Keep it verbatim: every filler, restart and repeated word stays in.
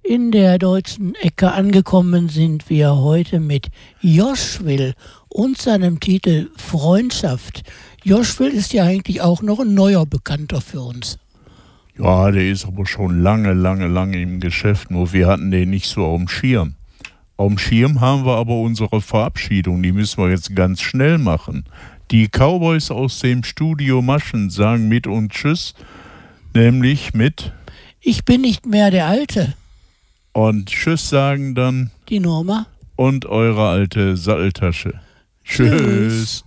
In der deutschen Ecke angekommen sind wir heute mit Joschwil und seinem Titel Freundschaft. Joschwil ist ja eigentlich auch noch ein neuer Bekannter für uns. Ja, der ist aber schon lange, lange, lange im Geschäft, nur wir hatten den nicht so auf dem Schirm. Auf dem Schirm haben wir aber unsere Verabschiedung, die müssen wir jetzt ganz schnell machen. Die Cowboys aus dem Studio Maschen sagen mit und Tschüss, nämlich mit Ich bin nicht mehr der Alte. Und Tschüss sagen dann die Norma und eure alte Satteltasche. Tschüss. Tschüss.